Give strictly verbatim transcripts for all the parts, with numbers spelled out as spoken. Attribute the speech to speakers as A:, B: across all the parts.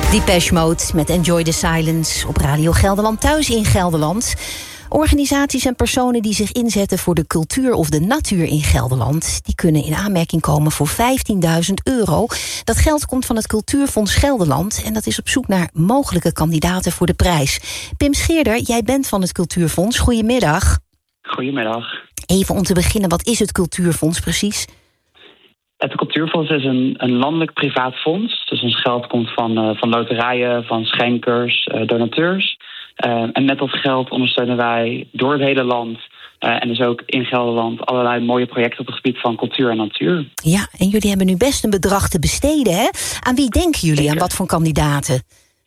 A: Depeche Mode met Enjoy the Silence op Radio Gelderland, thuis in Gelderland. Organisaties en personen die zich inzetten voor de cultuur of de natuur in Gelderland, die kunnen in aanmerking komen voor vijftienduizend euro. Dat geld komt van het Cultuurfonds Gelderland en dat is op zoek naar mogelijke kandidaten voor de prijs. Pim Scheerder, jij bent van het Cultuurfonds. Goedemiddag.
B: Goedemiddag.
A: Even om te beginnen, wat is het Cultuurfonds precies?
B: Het Cultuurfonds is een, een landelijk privaat fonds. Dus ons geld komt van, uh, van loterijen, van schenkers, uh, donateurs. Uh, en met dat geld ondersteunen wij door het hele land, uh, en dus ook in Gelderland, allerlei mooie projecten op het gebied van cultuur en natuur.
A: Ja, en jullie hebben nu best een bedrag te besteden, hè? Aan wie denken jullie? Zeker. Aan wat voor kandidaten?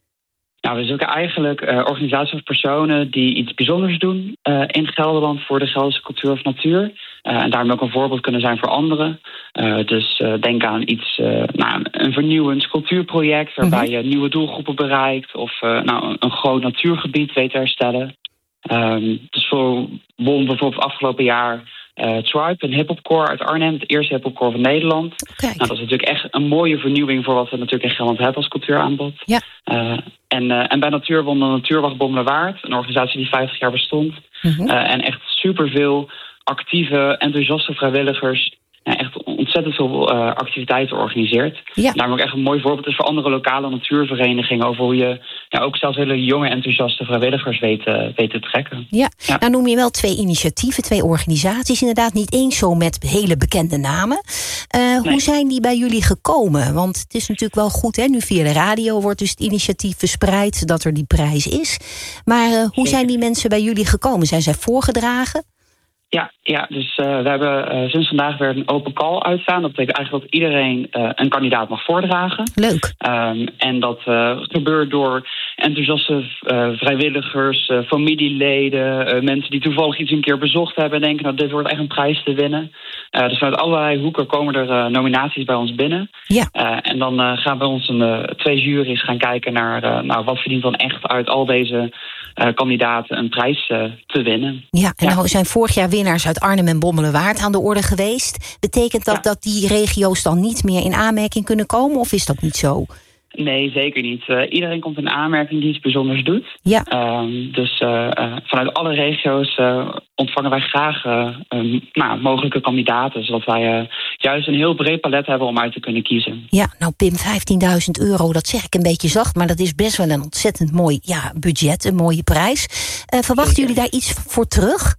B: Nou, we zoeken eigenlijk uh, organisaties of personen die iets bijzonders doen uh, in Gelderland voor de Gelderse cultuur of natuur. Uh, en daarmee ook een voorbeeld kunnen zijn voor anderen. Uh, dus uh, denk aan iets, uh, nou, een vernieuwend cultuurproject waarbij je nieuwe doelgroepen bereikt of uh, nou, een groot natuurgebied weet te herstellen. Um, dus voor won bijvoorbeeld afgelopen jaar Uh, Tribe, een hip-hopcore uit Arnhem, het eerste hip-hopcore van Nederland. Nou, dat is natuurlijk echt een mooie vernieuwing voor wat we natuurlijk in Gelderland hebben als cultuuraanbod. Ja. Uh, en, uh, en bij Natuur won de Natuurwacht Bommelerwaard, een organisatie die vijftig jaar bestond. Mm-hmm. Uh, en echt superveel actieve, enthousiaste vrijwilligers. Ja, echt ontzettend veel uh, activiteiten organiseert. Ja. Daarom ook echt een mooi voorbeeld is voor andere lokale natuurverenigingen over hoe je ja, ook zelfs hele jonge, enthousiaste vrijwilligers weet, uh, weet te trekken.
A: Ja. ja, nou noem je wel twee initiatieven, twee organisaties. Inderdaad niet eens zo met hele bekende namen. Uh, nee. Hoe zijn die bij jullie gekomen? Want het is natuurlijk wel goed, hè? Nu via de radio wordt dus het initiatief verspreid dat er die prijs is. Maar uh, hoe zijn die mensen bij jullie gekomen? Zijn zij voorgedragen?
B: Ja, ja, dus uh, we hebben uh, sinds vandaag weer een open call uitstaan. Dat betekent eigenlijk dat iedereen uh, een kandidaat mag voordragen.
A: Leuk.
B: Um, en dat uh, gebeurt door enthousiaste uh, vrijwilligers, uh, familieleden, uh, mensen die toevallig iets een keer bezocht hebben en denken, nou, dit wordt echt een prijs te winnen. Uh, dus vanuit allerlei hoeken komen er uh, nominaties bij ons binnen. Ja. Uh, en dan uh, gaan we ons een, uh, twee juries gaan kijken naar uh, nou, wat verdient dan echt uit al deze uh, kandidaten een prijs uh, te winnen.
A: Ja, en
B: ja.
A: nou zijn vorig jaar winnaars uit Arnhem en Bommelerwaard aan de orde geweest. Betekent dat ja. dat die regio's dan niet meer in aanmerking kunnen komen, of is dat niet zo?
B: Nee, zeker niet. Uh, iedereen komt in aanmerking die iets bijzonders doet.
A: Ja.
B: Uh, dus uh, uh, vanuit alle regio's uh, ontvangen wij graag uh, um, nou, mogelijke kandidaten, zodat wij uh, juist een heel breed palet hebben om uit te kunnen kiezen.
A: Ja, nou Pim, vijftienduizend euro, dat zeg ik een beetje zacht, maar dat is best wel een ontzettend mooi ja, budget, een mooie prijs. Uh, verwachten jullie daar iets voor terug?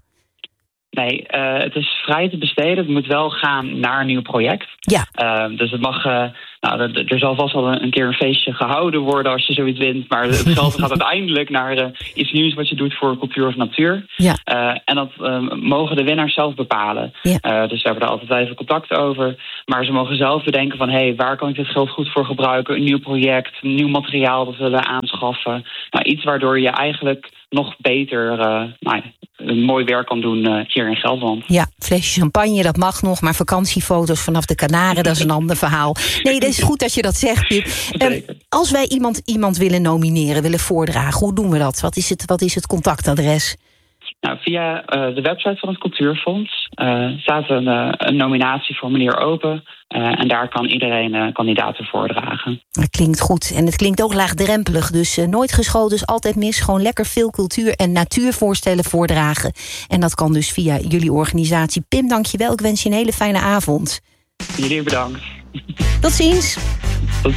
B: Nee, uh, het is vrij te besteden. Het moet wel gaan naar een nieuw project. Ja. Uh, dus het mag. Uh, nou, er, er zal vast wel een, een keer een feestje gehouden worden als je zoiets wint. Maar het geld gaat uiteindelijk naar uh, iets nieuws wat je doet voor cultuur of natuur. Ja. Uh, en dat uh, mogen de winnaars zelf bepalen. Ja. Uh, dus we hebben daar altijd even contact over. Maar ze mogen zelf bedenken van, hé, hey, waar kan ik dit geld goed voor gebruiken? Een nieuw project, een nieuw materiaal dat we willen aanschaffen. Nou, iets waardoor je eigenlijk nog beter uh, nou, een mooi werk kan doen uh, hier in Gelderland.
A: Ja, flesje champagne, dat mag nog, maar vakantiefoto's vanaf de Kanaren, dat is een ander verhaal. Nee, dat is goed dat je dat zegt, Pip. Um, als wij iemand, iemand willen nomineren, willen voordragen, hoe doen we dat? Wat is het, wat is het contactadres?
B: Nou, via uh, de website van het Cultuurfonds uh, staat een, uh, een nominatieformulier open. Uh, en daar kan iedereen uh, kandidaten voordragen.
A: Dat klinkt goed. En het klinkt ook laagdrempelig. Dus uh, nooit geschoten, dus altijd mis. Gewoon lekker veel cultuur- en natuurvoorstellen voordragen. En dat kan dus via jullie organisatie. Pim, dank je wel. Ik wens je een hele fijne avond.
B: Jullie bedankt.
A: Tot ziens.